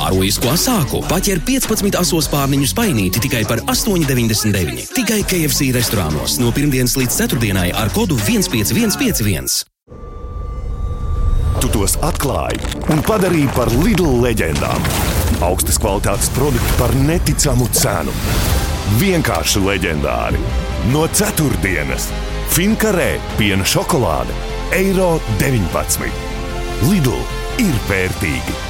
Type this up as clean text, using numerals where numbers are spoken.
Kārojisko sāku paķer 15 asos pārniņu spainīti tikai par 8,99. Tikai KFC restorānos no pirmdienas līdz ceturtdienai ar kodu 15151. Tu tos atklāji un padarīji par Lidl leģendām. Augstas kvalitātes produkti par neticamu cenu. Vienkārši leģendāri. No ceturtdienas. Finkarē piena šokolāde €19. Lidl ir vērtīgi.